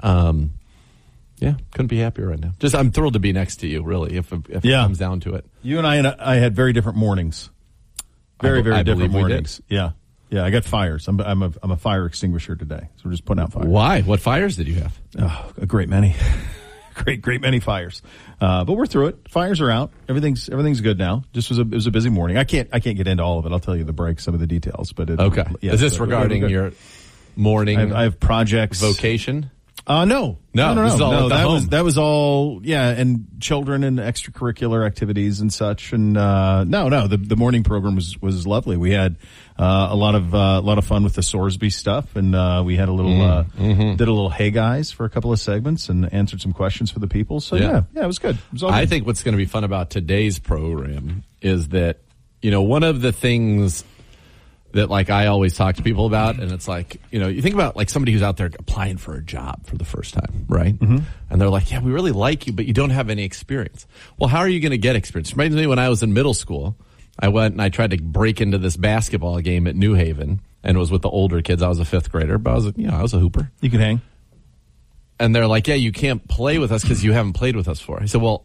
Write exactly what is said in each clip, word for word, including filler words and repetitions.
Um, yeah, couldn't be happier right now. Just I'm thrilled to be next to you, really, if, if yeah. it comes down to it. You and I, and I had very different mornings. Very, very I different believe we mornings. Yeah. Yeah, I got fires. I'm, I'm, a, I'm a fire extinguisher today, so we're just putting out fires. Why? What fires did you have? Oh, a great many. great, great many fires. Uh, but we're through it. Fires are out. Everything's everything's good now. Just was a it was a busy morning. I can't I can't get into all of it. I'll tell you the break, some of the details. But it, okay, yeah, is this so regarding your morning? I have, I have projects. Vocation. Uh, no, no, no, no, this is all no. at the that home. was that was all, yeah, and children and extracurricular activities and such. And uh, no, no, the the morning program was was lovely. We had uh, a lot of uh, a lot of fun with the Sorsby stuff, and uh, we had a little mm, uh, mm-hmm. did a little Hey Guys for a couple of segments and answered some questions for the people. So yeah, yeah, yeah it was good. It was all good. I think what's going to be fun about today's program is that, you know, one of the things that, like, I always talk to people about, and it's like, you know, you think about, like, somebody who's out there applying for a job for the first time, right? Mm-hmm. And they're like, yeah, we really like you, but you don't have any experience. Well, how are you going to get experience? Reminds me when I was in middle school, I went and I tried to break into this basketball game at New Haven, and it was with the older kids. I was a fifth grader, but I was, a, you know, I was a hooper. You can hang. And they're like, yeah, you can't play with us because you haven't played with us before. I said, well,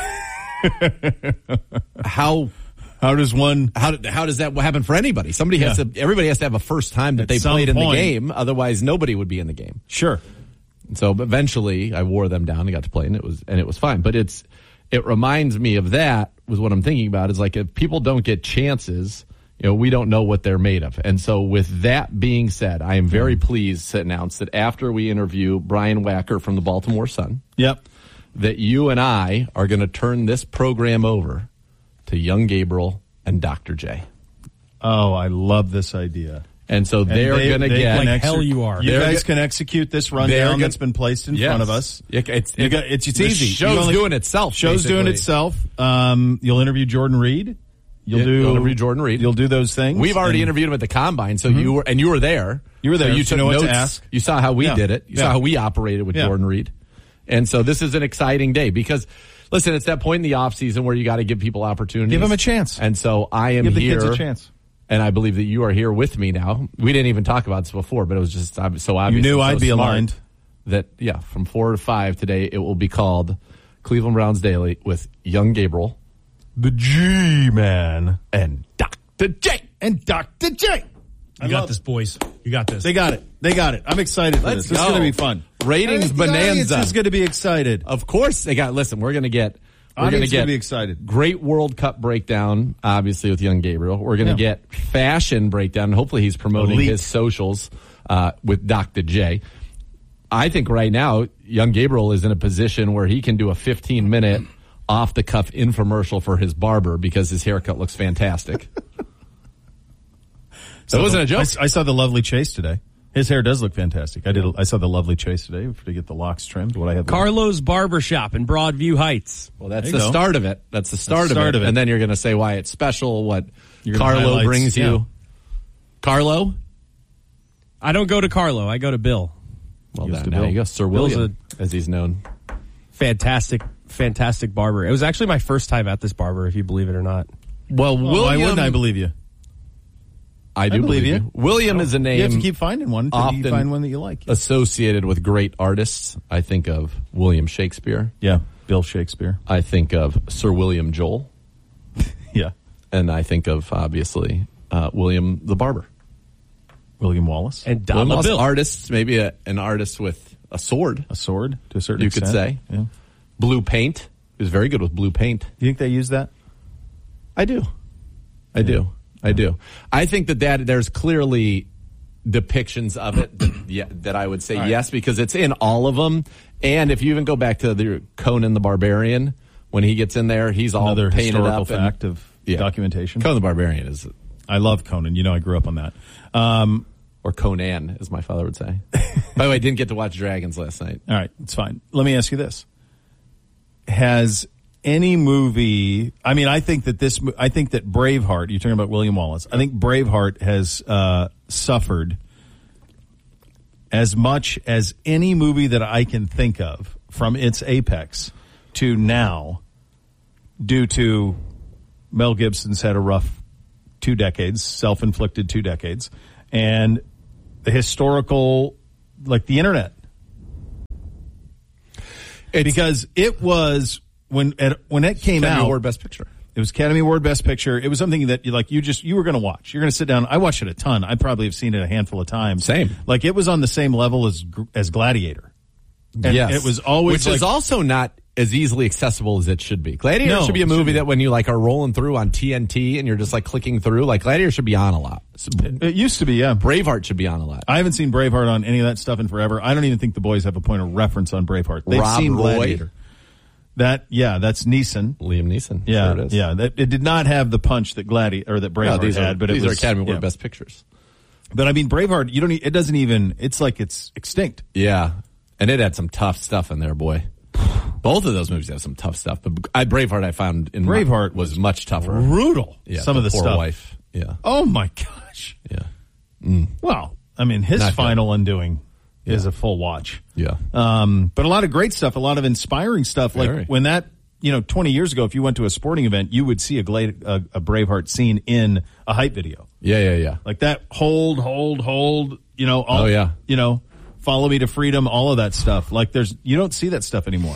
how... How does one? How how does that happen for anybody? Somebody has yeah. to. Everybody has to have a first time that At they some played in point. the game. Otherwise, nobody would be in the game. Sure. So eventually, I wore them down and got to play, and it was and it was fine. But it's it reminds me of that. Was what I'm thinking about is like if people don't get chances, you know, we don't know what they're made of. And so, with that being said, I am very mm. pleased to announce that after we interview Brian Wacker from the Baltimore Sun, yep, that you and I are going to turn this program over to young Gabriel and Doctor J. Oh, I love this idea. And so and they're they, going to they get... Like exec- hell you are. You they're guys go- can execute this rundown gonna, that's been placed in yes. front of us. It, it's, you it, got, it's, it's the easy. show's You only, doing itself. Show's basically. doing itself. Um, you'll interview Jordan Reed. You'll yeah, do you'll interview Jordan Reed. You'll do those things. We've already and, interviewed him at the Combine, so mm-hmm. you were and you were there. You were there. So you so took you know notes. what to ask. You saw how we yeah. did it. You yeah. saw how we operated with yeah. Jordan Reed. And so this is an exciting day because, listen, it's that point in the offseason where you got to give people opportunities. Give them a chance. And so I am give the here. kids a chance. And I believe that you are here with me now. We didn't even talk about this before, but it was just so obvious. You knew so I'd be smart aligned. That, yeah, from four to five today, it will be called Cleveland Browns Daily with young Gabriel. The G-Man. And Doctor J. And Doctor J. You got this, boys. You got this. They got it. They got it. I'm excited for Let's this. This go. is going to be fun. Ratings The audience bonanza. is going to be excited. Of course they got, listen, we're going to get, we're going to get be excited. Great World Cup breakdown, obviously with young Gabriel. We're going to Yeah. get fashion breakdown. Hopefully he's promoting Elite. his socials, uh, with Doctor J. I think right now, young Gabriel is in a position where he can do a fifteen minute off the cuff infomercial for his barber because his haircut looks fantastic. That wasn't a joke. I, I saw the lovely Chase today. His hair does look fantastic. I did. I saw the lovely Chase today to get the locks trimmed. What I have. Carlo's Barbershop in Broadview Heights. Well, that's There the you go. start of it. That's the start, That's the start of, it. of it. And then you're going to say why it's special, what You're gonna Carlo highlights, brings you. yeah. Carlo? I don't go to Carlo. I go to Bill. Well, Goes then, to now Bill. you go. Sir Bill's William, as he's known. Fantastic, fantastic barber. It was actually my first time at this barber, if you believe it or not. Well, Well, William, why wouldn't I believe you? I do I believe you. William is a name You have to keep finding one until you often find one that you like. associated with great artists. I think of William Shakespeare. Yeah, Bill Shakespeare. I think of Sir William Joel. Yeah, And I think of, obviously, uh, William the Barber. William Wallace. And Well, Dollar most Bill. artists, maybe a, an artist with a sword. A sword, to a certain You extent. could say. Yeah. Blue paint. He was very good with blue paint. You think they use that? I do. I do. I do. I think that, that there's clearly depictions of it that, yeah, that I would say All right. yes, because it's in all of them. And if you even go back to the Conan the Barbarian, when he gets in there, he's all Another painted historical up. fact and, of yeah. documentation. Conan the Barbarian is, I love Conan. You know, I grew up on that. Um, or Conan, as my father would say. By the way, I didn't get to watch Dragons last night. all right, it's fine. Let me ask you this: Has any movie? I mean, I think that this. I think that Braveheart. You're talking about William Wallace. I think Braveheart has uh, suffered as much as any movie that I can think of from its apex to now, due to Mel Gibson's had a rough two decades, self-inflicted two decades, and the historical, like the internet. It's- because it was when it, when it came Academy out. Award Best Picture. It was Academy Award Best Picture. It was something that you like. You just you were going to watch. You're going to sit down. I watched it a ton. I probably have seen it a handful of times. Same. Like it was on the same level as as Gladiator. And yes, it was always which like, is also not as easily accessible as it should be. Gladiator No, should be a it movie shouldn't. that when you like are rolling through on T N T and you're just like clicking through, like Gladiator should be on a lot. It used to be, yeah. Braveheart should be on a lot. I haven't seen Braveheart on any of that stuff in forever. I don't even think the boys have a point of reference on Braveheart. They've Rob seen Roy. Gladiator. That yeah, that's Neeson. Liam Neeson. Yeah, Sure it is. yeah. That, it did not have the punch that Gladiator or that No, Braveheart these are, had, but it these was are Academy Award yeah. Best Pictures. But I mean, Braveheart. You don't. e- It doesn't even. It's like it's extinct. Yeah, and it had some tough stuff in there, boy. Both of those movies have some tough stuff, but I, Braveheart I found in Braveheart was much tougher. Brutal. Yeah, Some of the poor stuff. wife. Yeah, Oh my gosh. yeah, Well, I mean, his Not good. final undoing is Yeah. a full watch. yeah. Um, but a lot of great stuff, a lot of inspiring stuff. Like Very. when that, you know, twenty years ago, if you went to a sporting event, you would see a, Glade, a, a Braveheart scene in a hype video. Yeah, yeah, yeah. Like that hold, hold, hold, you know, all, Oh, yeah. you know, follow me to freedom, all of that stuff. Like there's, you don't see that stuff anymore.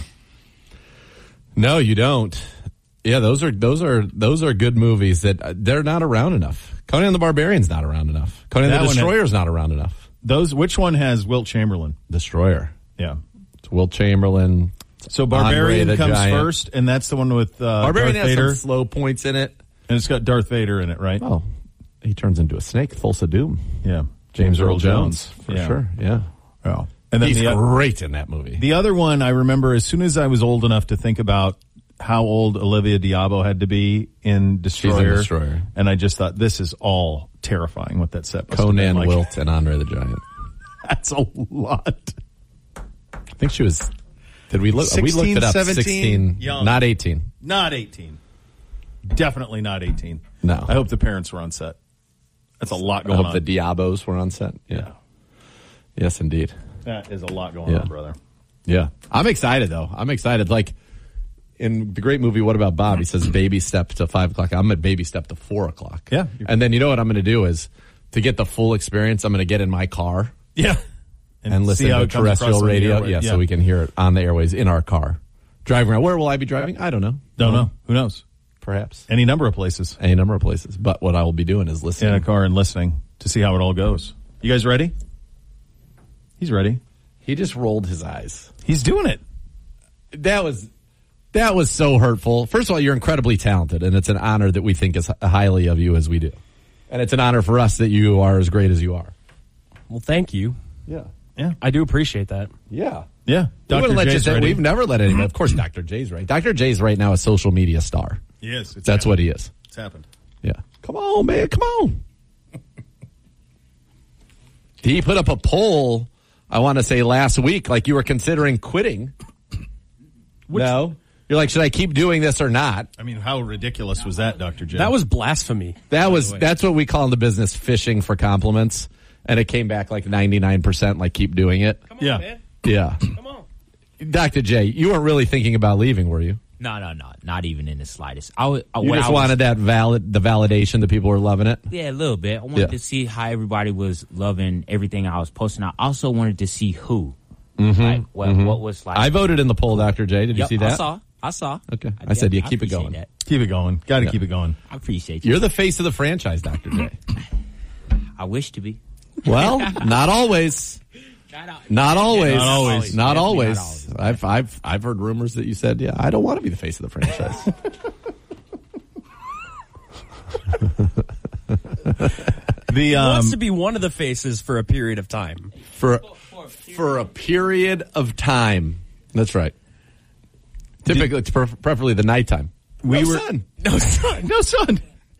No, you don't. Yeah, those are those are those are good movies that uh, they're not around enough. Conan the Barbarian's not around enough. Conan That the one Destroyer's not around enough. Those, which one has Wilt Chamberlain? Destroyer. Yeah. It's Wilt Chamberlain. So Andre Barbarian the comes Giant. first, and that's the one with uh, Barbarian Darth has Vader, some slow points in it. and it's got Darth Vader in it, right? Oh, he turns into a snake. Thulsa Doom. Yeah, James Earl Jones, for Yeah. sure. Yeah. Oh. And then He's the, great in that movie. the other one I remember as soon as I was old enough to think about how old Olivia Diabo had to be in Destroyer, Destroyer. and I just thought this is all terrifying what that set must have been Conan, like. Wilt, and Andre the Giant. That's a lot. I think she was. Did we look? we looked it up. seventeen, Sixteen, young. not eighteen. Not eighteen. Definitely not eighteen. No. I hope the parents were on set. That's a lot I going hope on. the Diabos were on set. Yeah. Yeah. Yes, indeed. That is a lot going Yeah. on, brother. Yeah. I'm excited though. I'm excited. Like in the great movie, What About Bob? He says baby step to five o'clock. I'm at baby step to four o'clock. Yeah. And then you know what I'm going to do is to get the full experience, I'm going to get in my car Yeah. and, listen see how to it comes terrestrial across on the radio. airwaves. Yeah, so we can hear it on the airways in our car. Driving around. Where will I be driving? I don't know. Don't know. Who knows? Perhaps. Any number of places Any number of places. But what I will be doing is in listening. a car and listening to see how it all goes. You guys ready? He's ready. He just rolled his eyes. He's doing it. That was that was so hurtful. First of all, you're incredibly talented, and it's an honor that we think as highly of you as we do. And it's an honor for us that you are as great as you are. Well, thank you. Yeah. Yeah. I do appreciate that. Yeah. Yeah. We Doctor wouldn't let you J's say, ready. we've never let anybody. Of course, Doctor J's right. Doctor J's right now a social media star. Yes. It's That's happened. what he is. It's happened. Yeah. Come on, man. Come on. He put up a poll, I want to say last week, like you were considering quitting. No. You're like, should I keep doing this or not? I mean, how ridiculous was that, Doctor J? That was blasphemy. That was way. that's what we call in the business fishing for compliments. And it came back like ninety-nine percent, like keep doing it. Come Yeah. on, man. Yeah. Come on. Doctor J, you weren't really thinking about leaving, were you? No, no, no, not even in the slightest. I, w- I You what just I was- wanted that valid the validation that people were loving it. yeah, a little bit. I wanted Yeah. to see how everybody was loving everything I was posting. I also wanted to see who, like what, what was like. I voted in the poll, Doctor J. Did you Yep, see that? I saw. I saw. Okay. I said, yeah, keep it appreciate going. That. keep it going. Got to Yeah. keep it going. I appreciate you. You're the face of the franchise, Doctor J. I wish to be. Well, not always. Not always. Not always. Not Definitely always. not always. I've I've I've heard rumors that you said, yeah, I don't want to be the face of the franchise. The He um, wants to be one of the faces for a period of time. for for a period of time. That's right. Typically, it's pref- preferably the nighttime. We No were- sun. no son, no son.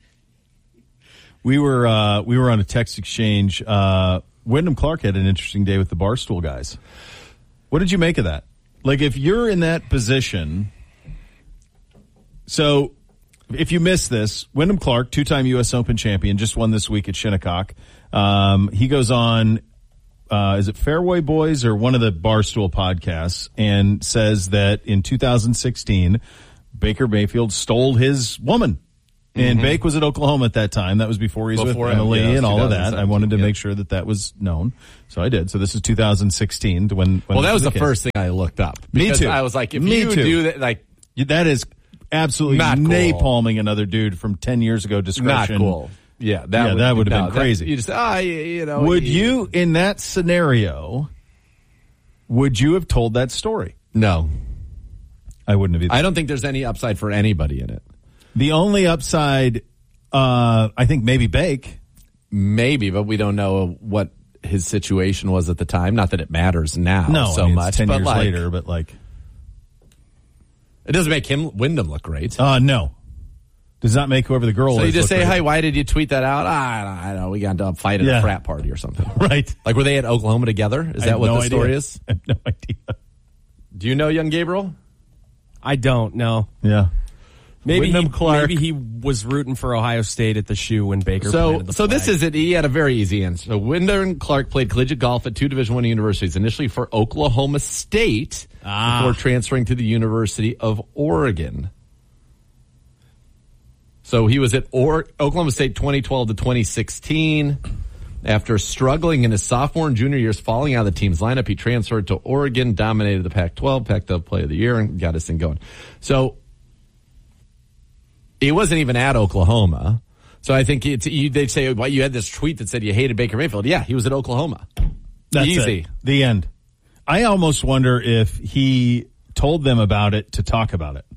We were uh, we were on a text exchange. Uh, Wyndham Clark had an interesting day with the Barstool guys. What did you make of that? Like, if you're in that position, so if you missed this, Wyndham Clark, two-time U S Open champion, just won this week at Shinnecock. Um, he goes on, uh, is it Fairway Boys or one of the Barstool podcasts, and says that in two thousand sixteen, Baker Mayfield stole his woman. And mm-hmm. Bake was at Oklahoma at that time. That was before he was before with Emily yeah, and all of that. I wanted to yeah. make sure that that was known. So I did. So this is two thousand sixteen. When, when well, that was the case. first thing I looked up. Me too. I was like, if Me you too. do that, like, that is absolutely not cool. napalming another dude from ten years ago discretion. Not cool. Yeah, that yeah, would, that would have no, been crazy. That, you just, ah, you, you know. Would you, you, in that scenario, would you have told that story? No. I wouldn't have either. I don't think there's any upside for anybody in it. The only upside, uh, I think maybe Bake. Maybe, but we don't know what his situation was at the time. Not that it matters now no, so I mean, much. It's ten but years like, later, but like. It doesn't make him, Wyndham look great. Uh, no. Does not make whoever the girl so is. you just look say, great. hey, why did you tweet that out? Ah, I don't, I don't know. We got into a fight at Yeah. a frat party or something. Right. Like, were they at Oklahoma together? Is I that have what no the idea. story is? I have no idea. Do you know young Gabriel? I don't know. Yeah. Maybe he, Wyndham Clark. maybe he was rooting for Ohio State at the shoe when Baker So, planted the so this flag. is it. He had a very easy answer. So, Wyndham Clark played collegiate golf at two Division One universities. Initially for Oklahoma State, Ah. before transferring to the University of Oregon. So he was at or- Oklahoma State twenty twelve to twenty sixteen. After struggling in his sophomore and junior years, falling out of the team's lineup, he transferred to Oregon, dominated the Pac twelve, Pac twelve Play of the Year, and got his thing going. So he wasn't even at Oklahoma. So I think it's, you, they'd say, well, you had this tweet that said you hated Baker Mayfield. Yeah, he was at Oklahoma. That's Easy. it. The end. I almost wonder if he told them about it to talk about it.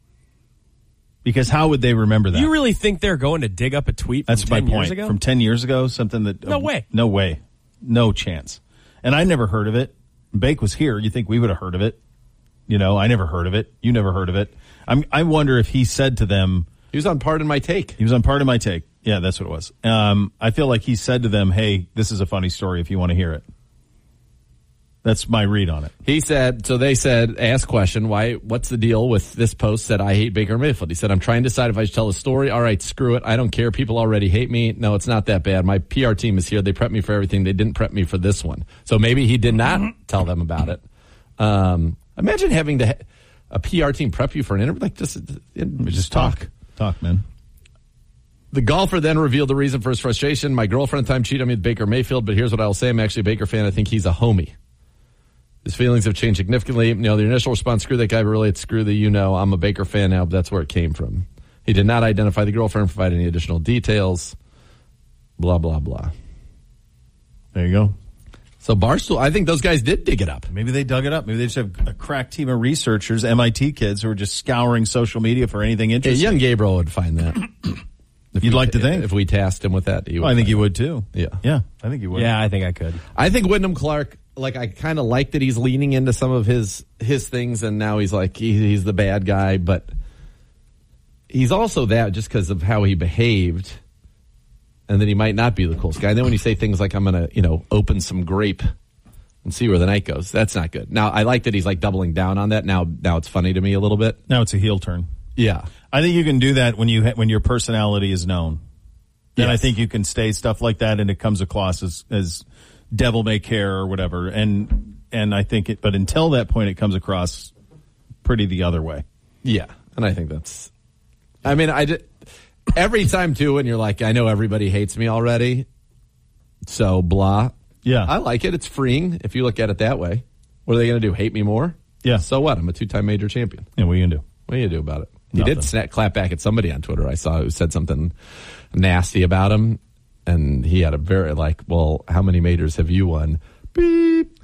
Because how would they remember that? You really think they're going to dig up a tweet from That's my ten years point. ago? From ten years ago, something that... No uh, way. No way. No chance. And I never heard of it. Bake was here. You think we would have heard of it? You know, I never heard of it. You never heard of it. I'm, I wonder if he said to them... He was on Pardon My Take. He was on Part of My Take. Yeah, that's what it was. Um, I feel like he said to them, hey, this is a funny story if you want to hear it. That's my read on it. He said, so they said, ask question, why, what's the deal with this post said, I hate Baker Mayfield? He said, I'm trying to decide if I should tell a story. All right, screw it. I don't care. People already hate me. No, it's not that bad. My P R team is here. They prep me for everything. They didn't prep me for this one. So maybe he did not tell them about it. Um, imagine having to, ha- a P R team prep you for an interview. Like, just, Just talk. Talk, man. The golfer then revealed the reason for his frustration. My girlfriend at the time cheated on me with Baker Mayfield, but here's what I'll say. I'm actually a Baker fan. I think he's a homie. His feelings have changed significantly. You know, the initial response, screw that guy, but really it's screw the you know. I'm a Baker fan now, but that's where it came from. He did not identify the girlfriend, provide any additional details. Blah, blah, blah. There you go. So Barstool, I think those guys did dig it up. Maybe they dug it up. Maybe they just have a crack team of researchers, M I T kids, who are just scouring social media for anything Yeah, interesting. young Gabriel would find that. If You'd we, like to think. If we tasked him with that, he would Well, I think find you it. would too. Yeah. Yeah, I think you would. Yeah, I think I could. I think Wyndham Clark, like, I kind of like that he's leaning into some of his his things, and now he's like he, he's the bad guy, but he's also that just because of how he behaved, and then he might not be the coolest guy. And then when you say things like I'm going to, you know, open some grape and see where the night goes, that's not good. Now I like that he's like doubling down on that. Now now it's funny to me a little bit. Now it's a heel turn. Yeah. I think you can do that when you ha- when your personality is known. Then I Yes. think you can say stuff like that, and it comes across as as devil may care or whatever. And and I think it, but until that point, it comes across pretty the other way. Yeah, and I think that's. I mean, I did, every time too when you're like, I know everybody hates me already, so blah. Yeah. I like it. It's freeing if you look at it that way. What are they going to do? Hate me more? Yeah. So what? I'm a two-time major champion. Yeah, what are you gonna do? What do you do about it? He Nothing. did snap, clap back at somebody on Twitter I saw who said something nasty about him, and he had a very like, well, how many majors have you won? Beep.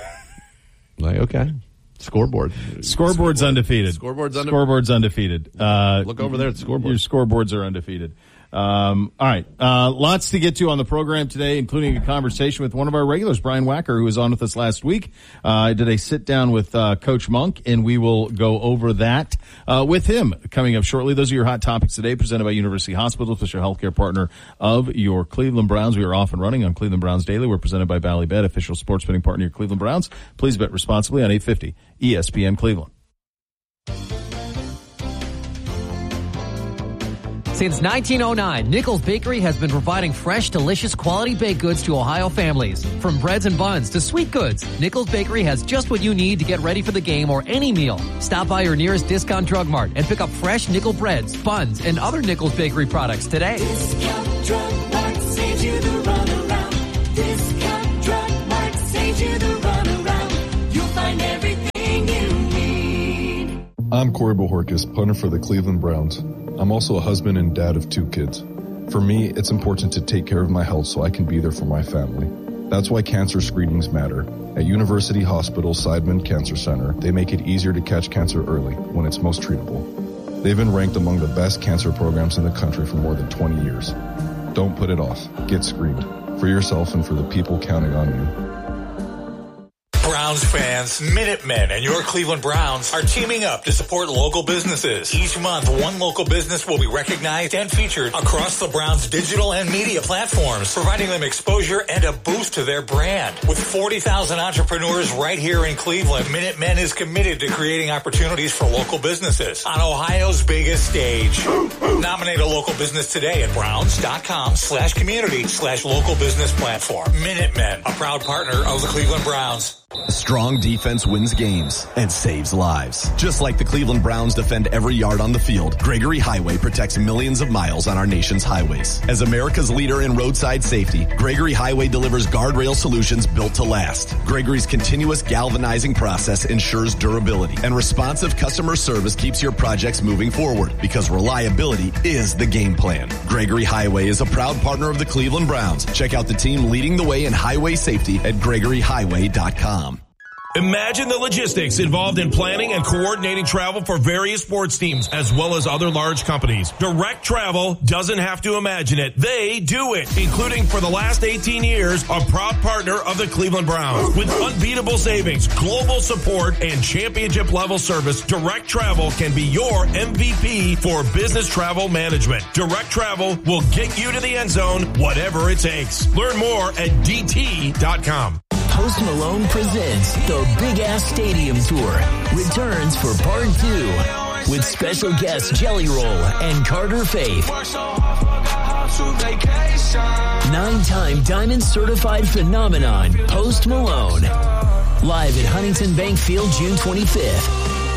Like, okay. Scoreboard. Scoreboard's undefeated. Scoreboard's undefeated. Scoreboard's undefeated. Uh, Look over there at the scoreboard. Your scoreboards are undefeated. Um, all right. Uh, lots to get to on the program today, including a conversation with one of our regulars, Brian Wacker, who was on with us last week. Uh, I did a sit down with uh, Coach Monk, and we will go over that uh, with him coming up shortly. Those are your hot topics today, presented by University Hospital, official healthcare partner of your Cleveland Browns. We are off and running on Cleveland Browns Daily. We're presented by Bally Bet, official sports betting partner of your Cleveland Browns. Please bet responsibly on eight fifty E S P N Cleveland. Since nineteen oh nine, Nichols Bakery has been providing fresh, delicious, quality baked goods to Ohio families. From breads and buns to sweet goods, Nichols Bakery has just what you need to get ready for the game or any meal. Stop by your nearest Discount Drug Mart and pick up fresh Nickel breads, buns, and other Nichols Bakery products today. Discount Drug Mart saves you the runaround. Discount Drug Mart saves you the runaround. You'll find everything you need. I'm Corey Bojorquez, punter for the Cleveland Browns. I'm also a husband and dad of two kids. For me, it's important to take care of my health so I can be there for my family. That's why cancer screenings matter. At University Hospital Seidman Cancer Center, they make it easier to catch cancer early when it's most treatable. They've been ranked among the best cancer programs in the country for more than twenty years. Don't put it off. Get screened. For yourself and for the people counting on you. Browns fans, Minutemen and your Cleveland Browns are teaming up to support local businesses. Each month, one local business will be recognized and featured across the Browns' digital and media platforms, providing them exposure and a boost to their brand. With forty thousand entrepreneurs right here in Cleveland, Minutemen is committed to creating opportunities for local businesses on Ohio's biggest stage. Nominate a local business today at browns.com slash community slash local business platform. Minutemen, a proud partner of the Cleveland Browns. Strong defense wins games and saves lives. Just like the Cleveland Browns defend every yard on the field, Gregory Highway protects millions of miles on our nation's highways. As America's leader in roadside safety, Gregory Highway delivers guardrail solutions built to last. Gregory's continuous galvanizing process ensures durability, and responsive customer service keeps your projects moving forward, because reliability is the game plan. Gregory Highway is a proud partner of the Cleveland Browns. Check out the team leading the way in highway safety at gregory highway dot com. Imagine the logistics involved in planning and coordinating travel for various sports teams, as well as other large companies. Direct Travel doesn't have to imagine it. They do it, including for the last eighteen years, a proud partner of the Cleveland Browns. With unbeatable savings, global support, and championship-level service, Direct Travel can be your M V P for business travel management. Direct Travel will get you to the end zone, whatever it takes. Learn more at D T dot com. Post Malone presents the Big Ass Stadium Tour. Returns for part two with special guests Jelly Roll and Carter Faith. Nine-time Diamond Certified Phenomenon, Post Malone. Live at Huntington Bank Field, June twenty-fifth.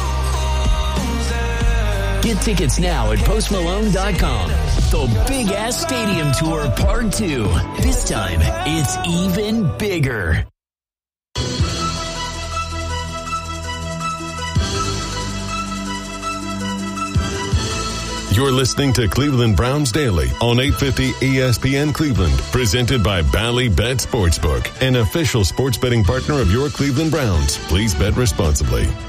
Get tickets now at post malone dot com. The Big Ass Stadium Tour Part two. This time, it's even bigger. You're listening to Cleveland Browns Daily on eight fifty E S P N Cleveland, presented by Bally Bet Sportsbook, an official sports betting partner of your Cleveland Browns. Please bet responsibly.